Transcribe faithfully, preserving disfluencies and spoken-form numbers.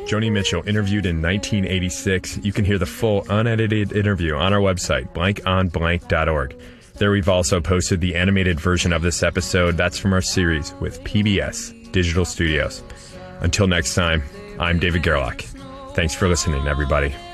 Joni Mitchell, interviewed in nineteen eighty-six. You can hear the full unedited interview on our website, blank on blank dot org. There we've also posted the animated version of this episode. That's from our series with P B S Digital Studios. Until next time, I'm David Gerlach. Thanks for listening, everybody.